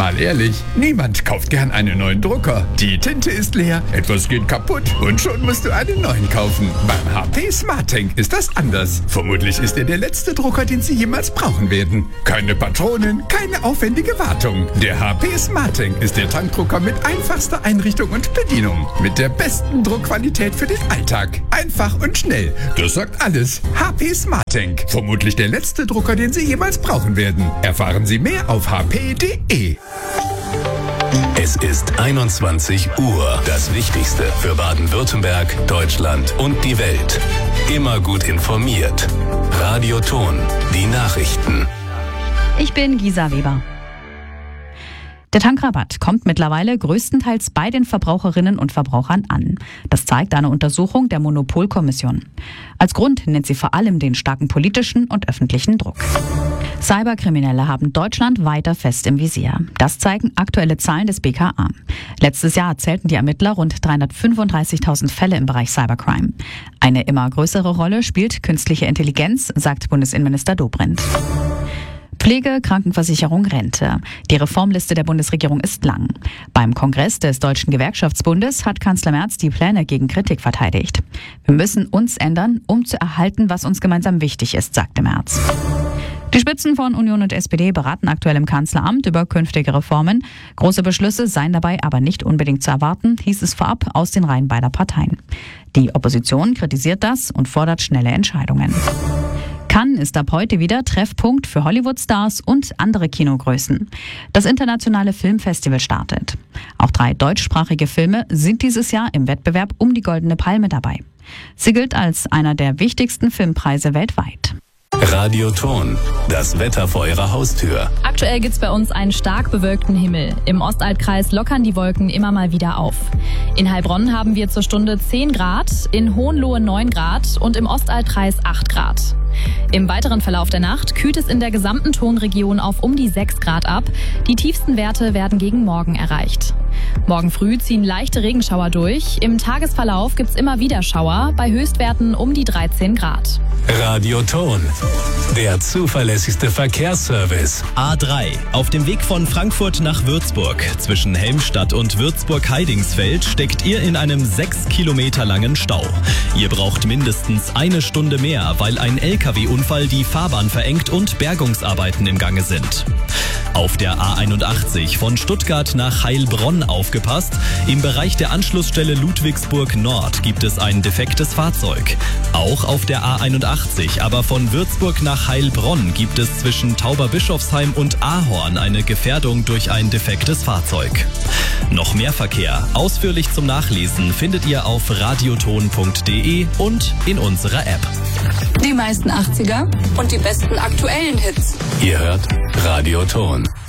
Mal ehrlich, niemand kauft gern einen neuen Drucker. Die Tinte ist leer, etwas geht kaputt und schon musst du einen neuen kaufen. Beim HP SmartTank ist das anders. Vermutlich ist er der letzte Drucker, den Sie jemals brauchen werden. Keine Patronen, keine aufwendige Wartung. Der HP SmartTank ist der Tankdrucker mit einfachster Einrichtung und Bedienung. Mit der besten Druckqualität für den Alltag. Einfach und schnell. Das sagt alles. HP SmartTank. Vermutlich der letzte Drucker, den Sie jemals brauchen werden. Erfahren Sie mehr auf hp.de. Es ist 21 Uhr. Das Wichtigste für Baden-Württemberg, Deutschland und die Welt. Immer gut informiert. Radio Ton, die Nachrichten. Ich bin Gisa Weber. Der Tankrabatt kommt mittlerweile größtenteils bei den Verbraucherinnen und Verbrauchern an. Das zeigt eine Untersuchung der Monopolkommission. Als Grund nennt sie vor allem den starken politischen und öffentlichen Druck. Cyberkriminelle haben Deutschland weiter fest im Visier. Das zeigen aktuelle Zahlen des BKA. Letztes Jahr zählten die Ermittler rund 335.000 Fälle im Bereich Cybercrime. Eine immer größere Rolle spielt künstliche Intelligenz, sagt Bundesinnenminister Dobrindt. Pflege, Krankenversicherung, Rente. Die Reformliste der Bundesregierung ist lang. Beim Kongress des Deutschen Gewerkschaftsbundes hat Kanzler Merz die Pläne gegen Kritik verteidigt. Wir müssen uns ändern, um zu erhalten, was uns gemeinsam wichtig ist, sagte Merz. Die Spitzen von Union und SPD beraten aktuell im Kanzleramt über künftige Reformen. Große Beschlüsse seien dabei aber nicht unbedingt zu erwarten, hieß es vorab aus den Reihen beider Parteien. Die Opposition kritisiert das und fordert schnelle Entscheidungen. Cannes ist ab heute wieder Treffpunkt für Hollywood-Stars und andere Kinogrößen. Das internationale Filmfestival startet. Auch 3 deutschsprachige Filme sind dieses Jahr im Wettbewerb um die Goldene Palme dabei. Sie gilt als einer der wichtigsten Filmpreise weltweit. Radio Ton, das Wetter vor Ihrer Haustür. Aktuell gibt's bei uns einen stark bewölkten Himmel. Im Ostalbkreis lockern die Wolken immer mal wieder auf. In Heilbronn haben wir zur Stunde 10 Grad, in Hohenlohe 9 Grad und im Ostalbkreis 8 Grad. Im weiteren Verlauf der Nacht kühlt es in der gesamten Tonregion auf um die 6 Grad ab. Die tiefsten Werte werden gegen Morgen erreicht. Morgen früh ziehen leichte Regenschauer durch. Im Tagesverlauf gibt's immer wieder Schauer, bei Höchstwerten um die 13 Grad. Radio Ton, der zuverlässigste Verkehrsservice. A3. Auf dem Weg von Frankfurt nach Würzburg. Zwischen Helmstadt und Würzburg-Heidingsfeld steckt ihr in einem 6 Kilometer langen Stau. Ihr braucht mindestens eine Stunde mehr, weil ein LKW-Unfall die Fahrbahn verengt und Bergungsarbeiten im Gange sind. Auf der A81 von Stuttgart nach Heilbronn aufgepasst. Im Bereich der Anschlussstelle Ludwigsburg Nord gibt es ein defektes Fahrzeug. Auch auf der A81, aber von Würzburg nach Heilbronn gibt es zwischen Tauberbischofsheim und Ahorn eine Gefährdung durch ein defektes Fahrzeug. Noch mehr Verkehr, ausführlich zum Nachlesen, findet ihr auf radioton.de und in unserer App. Die meisten 80er und die besten aktuellen Hits. Ihr hört Radio Ton.